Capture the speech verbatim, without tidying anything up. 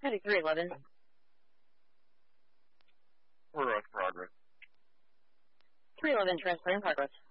Heading three eleven. We're on progress. three eleven transfer in progress.